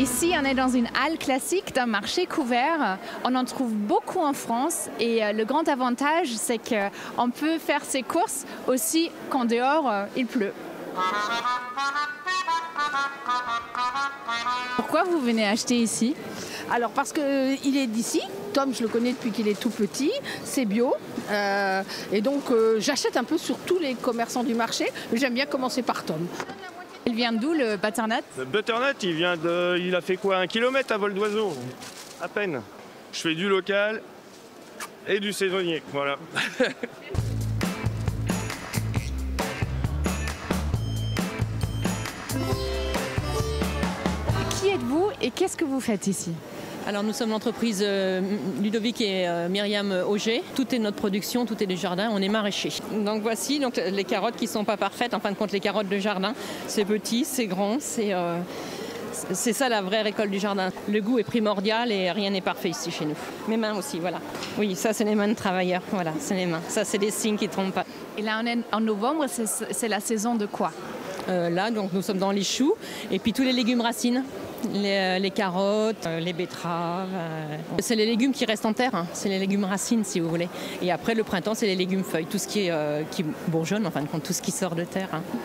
Ici, on est dans une halle classique d'un marché couvert. On en trouve beaucoup en France et le grand avantage, c'est qu'on peut faire ses courses aussi quand dehors il pleut. Pourquoi vous venez acheter ici ? Alors parce qu'il est d'ici, Tom je le connais depuis qu'il est tout petit, c'est bio et donc j'achète un peu sur tous les commerçants du marché, mais j'aime bien commencer par Tom. Il vient d'où le butternut ? Le butternut, il a fait quoi, 1 kilomètre à vol d'oiseau, à peine. Je fais du local et du saisonnier, voilà. Qui êtes-vous et qu'est-ce que vous faites ici ? Alors nous sommes l'entreprise Ludovic et Myriam Auger. Tout est notre production, tout est du jardin, on est maraîcher. Donc voici les carottes qui ne sont pas parfaites, en fin de compte les carottes de jardin. C'est petit, c'est grand, c'est ça la vraie récolte du jardin. Le goût est primordial et rien n'est parfait ici chez nous. Mes mains aussi, voilà. Oui, ça c'est les mains de travailleurs, voilà, c'est les mains. Ça c'est des signes qui ne trompent pas. Et là on est en novembre, c'est la saison de quoi ? Là donc nous sommes dans les choux et puis tous les légumes racines. Les carottes, les betteraves. C'est les légumes qui restent en terre, hein. C'est les légumes racines si vous voulez. Et après le printemps, c'est les légumes feuilles, tout ce qui bourgeonne, en fin de compte, tout ce qui sort de terre. Hein.